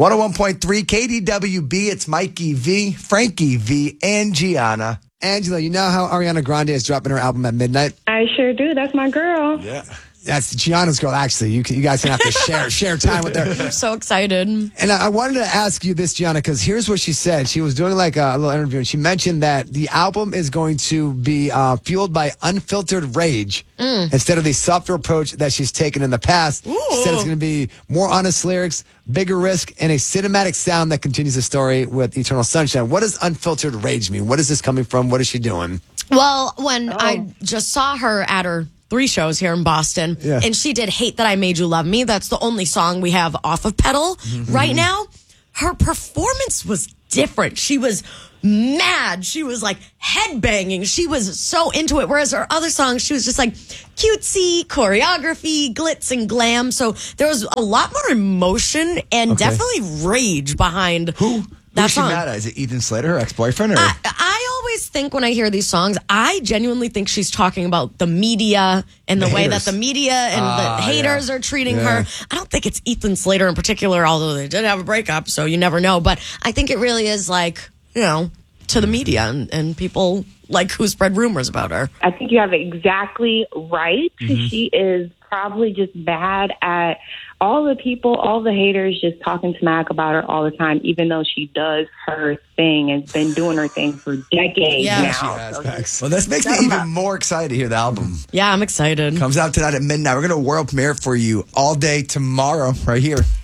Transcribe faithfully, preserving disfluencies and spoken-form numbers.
one oh one point three K D W B. It's Mikey V, Frankie V, and Gianna. Angela, you know how Ariana Grande is dropping her album at midnight? I sure do. That's my girl. Yeah. That's Gianna's girl, actually. You, you guys can have to share share time with her. I'm so excited. And I, I wanted to ask you this, Gianna, because here's what she said. She was doing like a, a little interview, and she mentioned that the album is going to be uh, fueled by unfiltered rage mm. instead of the softer approach that she's taken in the past. Ooh. She said it's going to be more honest lyrics, bigger risk, and a cinematic sound that continues the story with Eternal Sunshine. What does unfiltered rage mean? What is this coming from? What is she doing? Well, when Oh. I just saw her at her three shows here in Boston, Yeah. and she did Hate That I Made You Love Me. That's the only song we have off of Pedal Mm-hmm. right now. Her performance was different. She was mad. She was like headbanging. She was so into it. Whereas her other songs, she was just like cutesy, choreography, glitz and glam. So there was a lot more emotion and Okay. definitely rage behind Who? that Who's she song. mad at? Is it Ethan Slater, her ex-boyfriend? Or? I, I always think when I hear these songs, I genuinely think she's talking about the media and the, The way haters. that the media and Ah, the haters yeah. are treating Yeah. her. I don't think it's Ethan Slater in particular, although they did have a breakup, so you never know. But I think it really is like, you know, to the media and, and people like who spread rumors about her. I think you have it exactly right. Mm-hmm. She is probably just mad at all the people, all the haters just talking smack about her all the time, even though she does her thing and has been doing her thing for decades Yeah. now. She has, So Max. Well, this makes me even more excited to hear the album. Yeah, I'm excited. Comes out tonight at midnight. We're going to world premiere for you all day tomorrow right here.